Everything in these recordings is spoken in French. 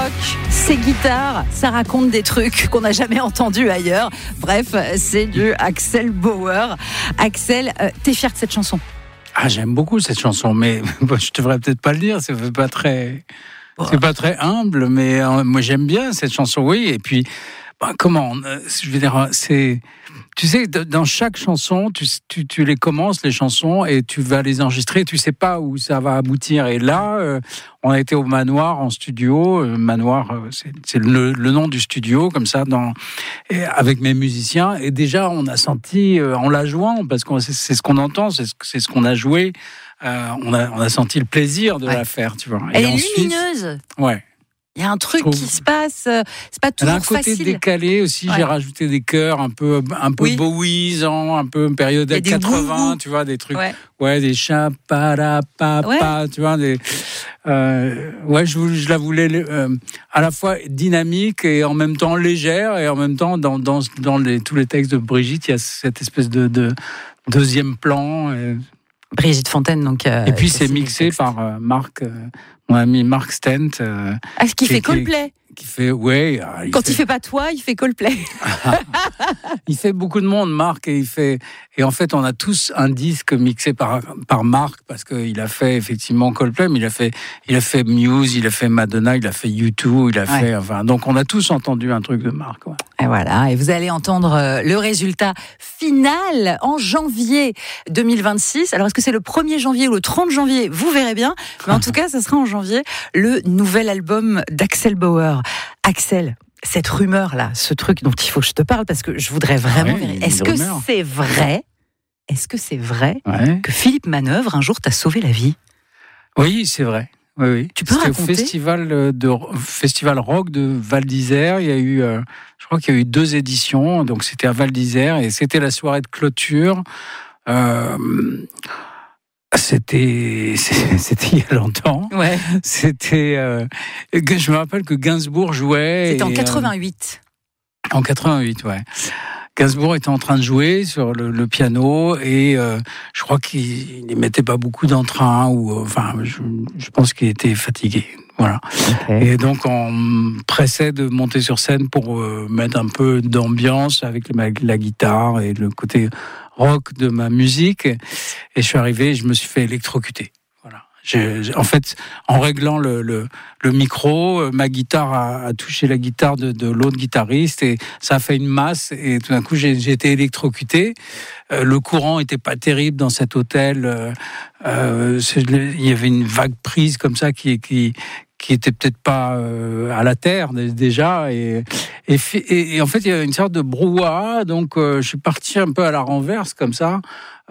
rock, c'est guitare, ça raconte des trucs qu'on n'a jamais entendus ailleurs. Bref, c'est du Axel Bauer. Axel, t'es fier de cette chanson? Ah, j'aime beaucoup cette chanson, mais je devrais peut-être pas le dire, c'est pas très humble, mais moi j'aime bien cette chanson, oui. Et puis, je veux dire, tu sais, dans chaque chanson, tu les commences, les chansons, et tu vas les enregistrer, tu sais pas où ça va aboutir. Et là, on a été au Manoir en studio. Manoir, c'est le nom du studio, comme ça, avec mes musiciens. Et déjà, on a senti, en la jouant, parce que c'est ce qu'on entend, c'est ce qu'on a joué, on a senti le plaisir de la faire, tu vois. Elle est lumineuse. Ouais. Il y a un truc qui se passe, c'est pas toujours facile. Elle a un côté décalé aussi, j'ai rajouté des chœurs un peu Bowiesant, un peu période 80, tu vois, des trucs, des chapalapapa, tu vois, je la voulais à la fois dynamique et en même temps légère, et en même temps dans tous les textes de Brigitte, il y a cette espèce de deuxième plan. Brigitte Fontaine, donc. Et puis c'est mixé par Marc, mon ami Marc Stent. Qui fait Coldplay. Qui fait, Quand il fait pas toi, il fait Coldplay. Il fait beaucoup de monde, Marc, et en fait, on a tous un disque mixé par Marc, parce qu'il a fait effectivement Coldplay, mais il a fait Muse, il a fait Madonna, il a fait U2, donc on a tous entendu un truc de Marc. Ouais. Et voilà, et vous allez entendre le résultat final en janvier 2026. Alors, est-ce que c'est le 1er janvier ou le 30 janvier? Vous verrez bien, mais en tout cas, ça sera en janvier, le nouvel album d'Axel Bauer. Axel, cette rumeur-là, ce truc dont il faut que je te parle, parce que je voudrais vraiment vérifier. Est-ce que c'est vrai que Philippe Manœuvre, un jour, t'a sauvé la vie? Oui, c'est vrai. Oui. Tu peux raconter? Au festival rock de Val d'Isère, il y a eu, je crois qu'il y a eu 2 éditions, donc c'était à Val d'Isère, et c'était la soirée de clôture. C'était il y a longtemps. Ouais. Je me rappelle que Gainsbourg jouait. C'était en 88. En 88, ouais. Gainsbourg était en train de jouer sur le piano, et je crois qu'il n'émettait pas beaucoup d'entrain, je pense qu'il était fatigué. Voilà. Okay. Et donc on me pressait de monter sur scène pour mettre un peu d'ambiance avec la guitare et le côté rock de ma musique. Et je suis arrivé et je me suis fait électrocuter. Voilà. En fait, en réglant le micro, ma guitare a touché la guitare de l'autre guitariste, et ça a fait une masse, et tout d'un coup j'ai été électrocuté. Le courant était pas terrible dans cet hôtel. Il y avait une vague prise comme ça qui était peut-être pas à la terre déjà, et en fait il y a une sorte de brouhaha, donc je suis parti un peu à la renverse comme ça,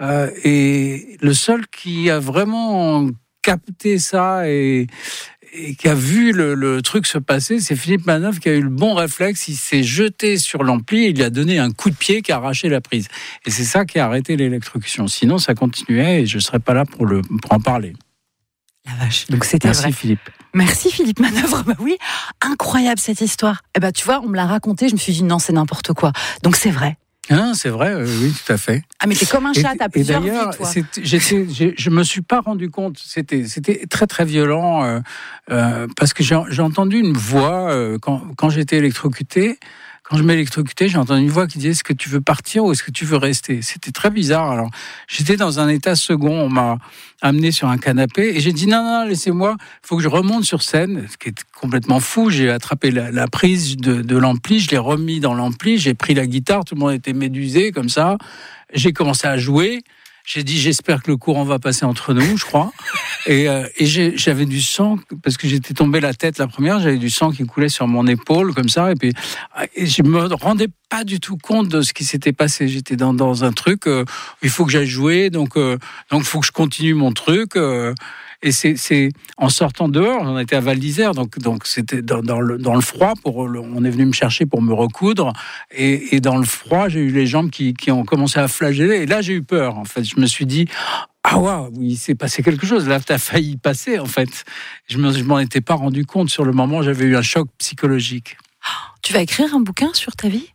et le seul qui a vraiment capté ça et qui a vu le truc se passer, c'est Philippe Manœuvre, qui a eu le bon réflexe. Il s'est jeté sur l'ampli, il lui a donné un coup de pied qui a arraché la prise, et c'est ça qui a arrêté l'électrocution. Sinon ça continuait, et je serais pas là pour en parler. La vache. Donc c'était Merci vrai. Philippe. Merci Philippe Manœuvre. Bah oui, incroyable cette histoire. Et tu vois, on me l'a raconté, je me suis dit non, c'est n'importe quoi. Donc c'est vrai. C'est vrai, oui, tout à fait. Ah, mais t'es comme un chat, t'as plusieurs vies, toi. Je me suis pas rendu compte. C'était très très violent, parce que j'ai entendu une voix quand j'étais électrocuté. Quand je m'électrocutais, j'ai entendu une voix qui disait: est-ce que tu veux partir ou est-ce que tu veux rester? C'était très bizarre. Alors, j'étais dans un état second, on m'a amené sur un canapé, et j'ai dit non, laissez-moi, il faut que je remonte sur scène, ce qui est complètement fou. J'ai attrapé la prise de l'ampli, je l'ai remis dans l'ampli, j'ai pris la guitare, tout le monde était médusé comme ça. J'ai commencé à jouer. J'ai dit: j'espère que le courant va passer entre nous, je crois. Et j'avais du sang, parce que j'étais tombé la tête la première, j'avais du sang qui coulait sur mon épaule, comme ça. Et je me rendais pas du tout compte de ce qui s'était passé. J'étais dans un truc, il faut que j'aille jouer, donc faut que je continue mon truc. Et c'est en sortant dehors, on était à Val d'Isère, donc c'était dans le froid. On est venu me chercher pour me recoudre, et dans le froid, j'ai eu les jambes qui ont commencé à flageller. Et là, j'ai eu peur. En fait, je me suis dit: ah waouh, il s'est passé quelque chose. Là, t'as failli passer. En fait, je m'en étais pas rendu compte sur le moment. J'avais eu un choc psychologique. Tu vas écrire un bouquin sur ta vie?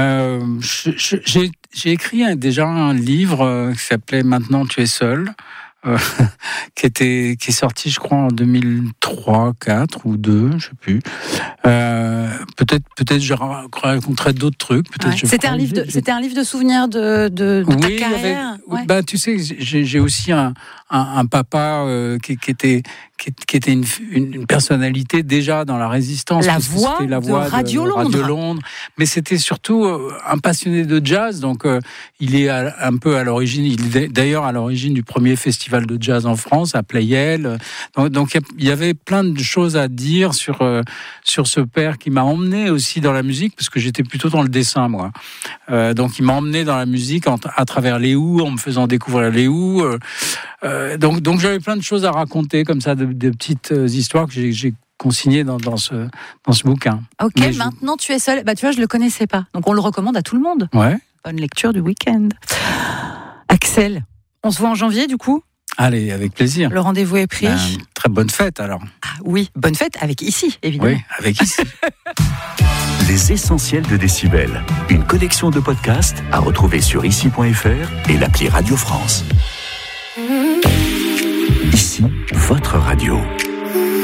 J'ai écrit déjà un livre qui s'appelait Maintenant tu es seul. qui est sorti, je crois, en 2003, 4 ou 2, je sais plus. Peut-être je raconterai d'autres trucs. C'était un livre de souvenirs de ta carrière. Bah, tu sais, j'ai aussi un papa qui était une personnalité déjà dans la résistance. La voix de Radio Londres. Mais c'était surtout un passionné de jazz. Donc il est un peu à l'origine. Il est d'ailleurs à l'origine du premier festival de jazz en France à Pleyel. Donc il y avait plein de choses à dire sur ce père qui m'a emmené aussi dans la musique, parce que j'étais plutôt dans le dessin, moi. Donc il m'a emmené dans la musique à travers les Who, en me faisant découvrir les Who. Donc j'avais plein de choses à raconter comme ça, de petites histoires que j'ai consignées dans ce bouquin. Ok, maintenant tu es seul. Bah tu vois, je le connaissais pas, donc on le recommande à tout le monde. Ouais. Bonne lecture du week-end. Axel, on se voit en janvier du coup ? Allez, avec plaisir. Le rendez-vous est pris. Très bonne fête alors. Ah oui, bonne fête avec Ici, évidemment. Oui, avec Ici. Les essentiels de Décibel, une collection de podcasts à retrouver sur ici.fr et l'appli Radio France. Ici, votre radio.